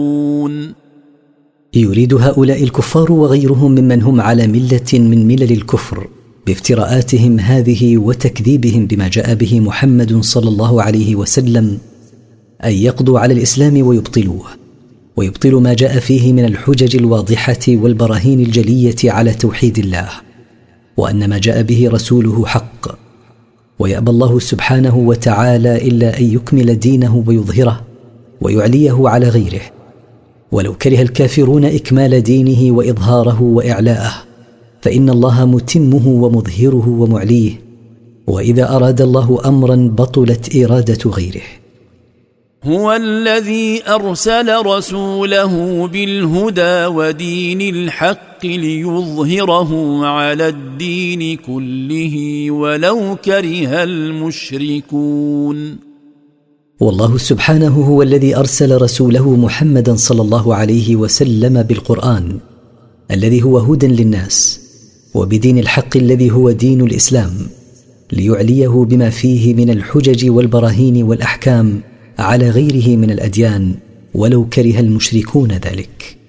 يريد هؤلاء الكفار وغيرهم ممن هم على ملة من ملل الكفر بافتراءاتهم هذه وتكذيبهم بما جاء به محمد صلى الله عليه وسلم أن يقضوا على الإسلام ويبطلوه، ويبطلوا ما جاء فيه من الحجج الواضحة والبراهين الجلية على توحيد الله، وأن ما جاء به رسوله حق، ويأبى الله سبحانه وتعالى إلا أن يكمل دينه ويظهره ويعليه على غيره، ولو كره الكافرون إكمال دينه وإظهاره وإعلاءه فإن الله متمه ومظهره ومعليه، وإذا أراد الله أمرا بطلت إرادة غيره. هو الذي أرسل رسوله بالهدى ودين الحق ليظهره على الدين كله ولو كره المشركون. والله سبحانه هو الذي أرسل رسوله محمدا صلى الله عليه وسلم بالقرآن الذي هو هدى للناس، وبدين الحق الذي هو دين الإسلام، ليعليه بما فيه من الحجج والبراهين والأحكام على غيره من الأديان ولو كره المشركون ذلك.